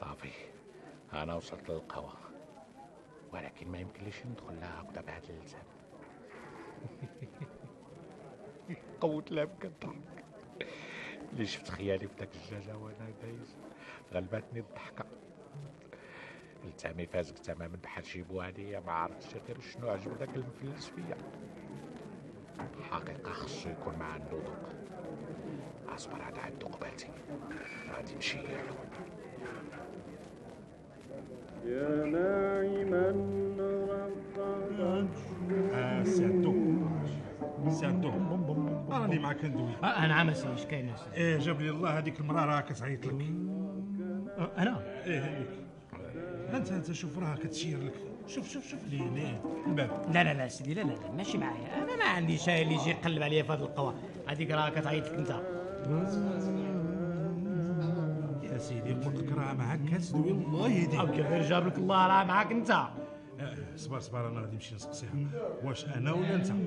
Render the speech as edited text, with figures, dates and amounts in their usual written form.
صافي، انا وصلت للقهوة، ولكن ما يمكنليش ندخل لها هكذا بهذا اللسان. قوت لها كنضحك اللي شفت خيالي في داك الجاجة وانا دايز، غلبتني الضحكة. التامي فازك تماما بحال شي بوادية، ما عرفتش غير شنو عجبو داك المفلس فيا. حقيقة خصو يكون ما عنده ذوق. اصبر عاد عنده قبالتي، غادي نمشي له. يا ناعما سادو راني معاك ندوي. نعم اسيدي، اش كاين اسيدي؟ جاب لي الله هذيك المراه راه كتعيط لك. انا هيك انت شوف راها كتشير لك. شوف لي الباب. لا سيدي، لا ماشي معايا، انا ما عندي شاي اللي يجي يقلب عليا في هذه القهوه. هذيك راه كتعيط لك انت. يا سيدي قلت لك راه معاك كتدوي الله يهديك. او كيف جاب لك الله راه معاك انت. صبر انا غادي نمشي نسقسيها واش انا ولا انت.